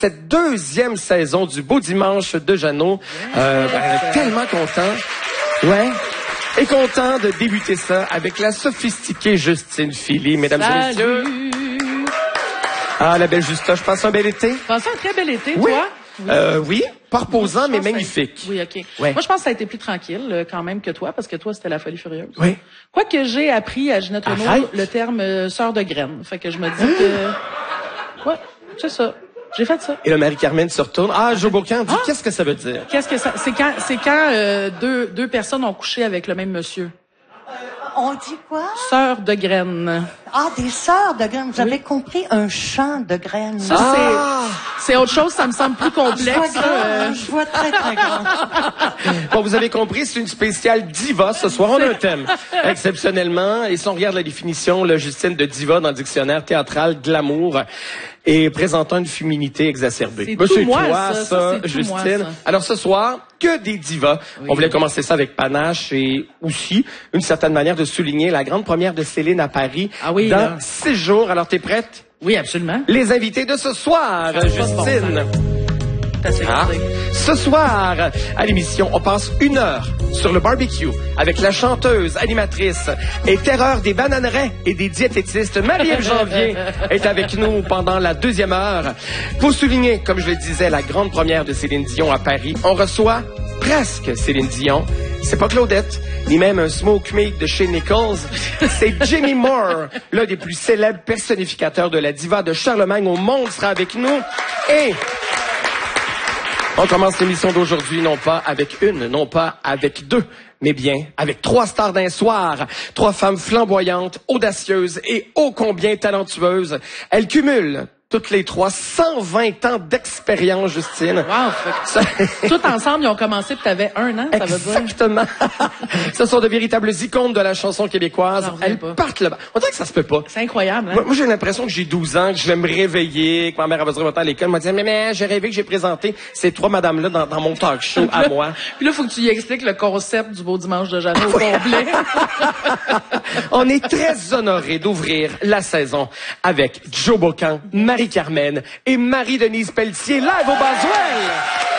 Cette deuxième saison du Beau Dimanche de Jeannot. Tellement content. Ouais. Et content de débuter ça avec la sophistiquée Justine Philly, mesdames et messieurs. Ah, la belle Justa, je passe un bel été. Passe un très bel été, oui. toi? Oui, pas reposant, mais magnifique. Oui, OK. Ouais. Moi, je pense que ça a été plus tranquille quand même que toi, parce que toi, c'était la folie furieuse. Oui. Quoique j'ai appris à Ginette Renaud le terme sœur de graines. Fait que je me dis que... Ouais, c'est ça. J'ai fait ça. Et le Marie-Carmen se retourne. Ah, Joe Bocan dit, qu'est-ce que ça veut dire? Qu'est-ce que ça... C'est quand deux personnes ont couché avec le même monsieur. On dit quoi? Sœur de graines. Ah, des sœurs de graines. Vous avez compris un champ de graines. Ça, c'est autre chose, ça me semble plus complexe. Je vois très, très grand. Bon, vous avez compris, c'est une spéciale diva ce soir. On a un thème, exceptionnellement. Et si on regarde la définition, là, Justine, de diva dans le dictionnaire théâtral glamour, et présentant une féminité exacerbée. C'est toi, ça, Justine. Moi, ça. Alors ce soir, que des divas. Oui. On voulait commencer ça avec panache et aussi une certaine manière de souligner la grande première de Céline à Paris dans 6 jours. Alors t'es prête? Oui, absolument. Les invités de ce soir, Justine. Ce soir, à l'émission, on passe 1 heure sur le barbecue avec la chanteuse, animatrice et terreur des bananeraies et des diététistes. Marie-Ève Janvier est avec nous pendant la 2e heure. Pour souligner, comme je le disais, la grande première de Céline Dion à Paris, on reçoit presque Céline Dion. C'est pas Claudette, ni même un smoke meat de chez Nichols. C'est Jimmy Moore, l'un des plus célèbres personnificateurs de la diva de Charlemagne au monde, sera avec nous. Et on commence l'émission d'aujourd'hui non pas avec une, non pas avec 2, mais bien avec 3 stars d'un soir. 3 femmes flamboyantes, audacieuses et ô combien talentueuses. Elles cumulent toutes les 3 120 ans d'expérience, Justine. Wow! Tout ensemble, ils ont commencé puis t'avais 1 an, ça veut dire? Exactement. Ce sont de véritables icônes de la chanson québécoise. Elles partent là-bas. On dirait que ça se peut pas. C'est incroyable, hein? Moi, j'ai l'impression que j'ai 12 ans, que je vais me réveiller, que ma mère va dire à l'école, elle m'a dit, mais j'ai rêvé que j'ai présenté ces 3 madames-là dans mon talk show à moi. Puis là, faut que tu y expliques le concept du Beau Dimanche de Jeannot au complet. On est très honorés d'ouvrir la saison avec Joe Bocan, Marie-Carmen et Marie-Denise Pelletier, live au Boswell.